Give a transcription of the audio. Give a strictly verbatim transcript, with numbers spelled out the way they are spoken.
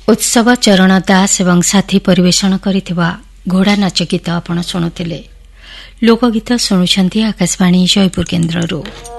उत्सव चरण दास एवं साथी परिवेषण करिथिबा घोड़ा नाच गीत आपण शुणुथिले। लोकगीत शुणुछंती आकाशवाणी जयपुर केन्द्ररू।